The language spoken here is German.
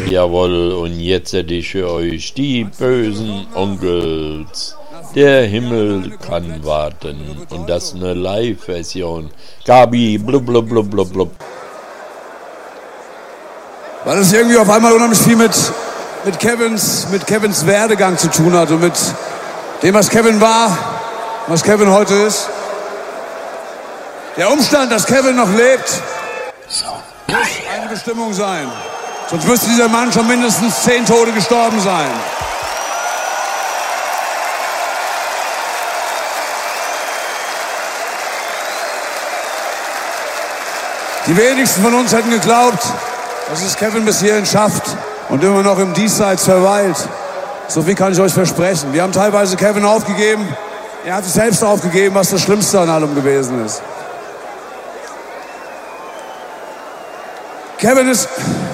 Jawohl, und jetzt hätte ich für euch die bösen Onkels. Der Himmel kann warten. Und das eine Live-Version. Gabi, blub, blub, blub, blub, blub. Weil es irgendwie auf einmal unheimlich viel mit Kevins Werdegang zu tun hat und mit dem, was Kevin war, was Kevin heute ist. Der Umstand, dass Kevin noch lebt, muss eine Bestimmung sein. Sonst müsste dieser Mann schon mindestens 10 Tode gestorben sein. Die wenigsten von uns hätten geglaubt, dass es Kevin bis hierhin schafft und immer noch im Diesseits verweilt. So viel kann ich euch versprechen. Wir haben teilweise Kevin aufgegeben. Er hat sich selbst aufgegeben, was das Schlimmste an allem gewesen ist. Kevin ist